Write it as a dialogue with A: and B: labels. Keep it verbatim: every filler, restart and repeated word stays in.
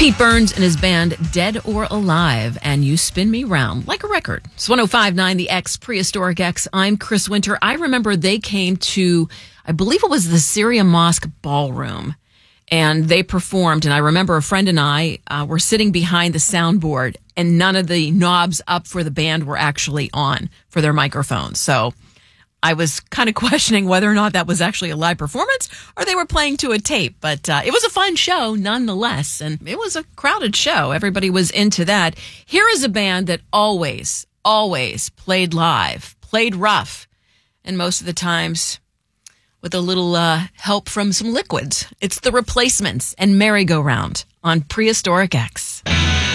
A: Pete Burns and his band Dead or Alive, and You Spin Me Round Like a Record. It's one oh five point nine The X, Prehistoric X. I'm Chris Winter. I remember they came to, I believe it was the Syria Mosque Ballroom, and they performed. And I remember a friend and I uh, were sitting behind the soundboard, and none of the knobs up for the band were actually on for their microphones. So I was kind of questioning whether or not that was actually a live performance or they were playing to a tape. But uh, it was a fun show nonetheless, and it was a crowded show. Everybody was into that. Here is a band that always, always played live, played rough, and most of the times with a little uh, help from some liquids. It's The Replacements and Merry-Go-Round on Prehistoric X.